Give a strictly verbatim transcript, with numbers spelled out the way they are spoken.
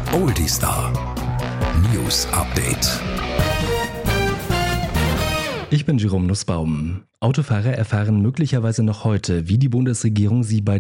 Oldie Star News Update. Ich bin Jerome Nussbaum. Autofahrer erfahren möglicherweise noch heute, wie die Bundesregierung sie bei